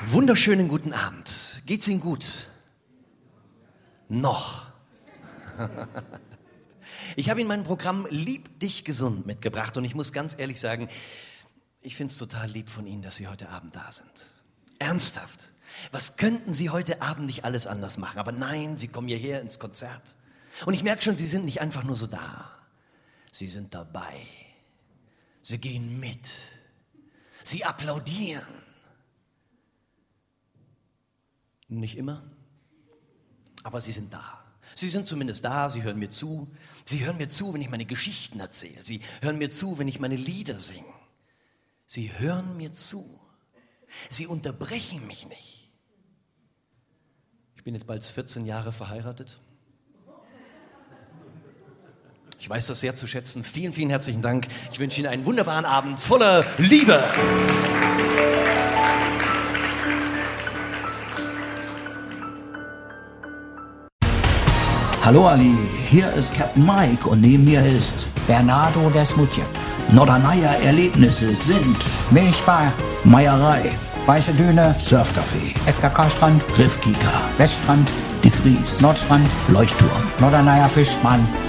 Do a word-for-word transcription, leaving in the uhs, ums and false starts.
Wunderschönen guten Abend. Geht's Ihnen gut? Noch. Ich habe Ihnen mein Programm Lieb dich gesund mitgebracht und ich muss ganz ehrlich sagen, ich finde es total lieb von Ihnen, dass Sie heute Abend da sind. Ernsthaft. Was könnten Sie heute Abend nicht alles anders machen? Aber nein, Sie kommen hierher ins Konzert. Und ich merke schon, Sie sind nicht einfach nur so da. Sie sind dabei. Sie gehen mit. Sie applaudieren. Nicht immer, aber Sie sind da. Sie sind zumindest da, Sie hören mir zu. Sie hören mir zu, wenn ich meine Geschichten erzähle. Sie hören mir zu, wenn ich meine Lieder singe. Sie hören mir zu. Sie unterbrechen mich nicht. Ich bin jetzt bald vierzehn Jahre verheiratet. Ich weiß das sehr zu schätzen. Vielen, vielen herzlichen Dank. Ich wünsche Ihnen einen wunderbaren Abend voller Liebe. Hallo Ali, hier ist Captain Mike und neben mir ist Bernardo Desmutje. Norderneier Erlebnisse sind Milchbar, Meierei, Weiße Düne, Surfcafé, F K K-Strand, Riffkika, Weststrand, Die Vries, Nordstrand, Leuchtturm, Norderneier Fischmann,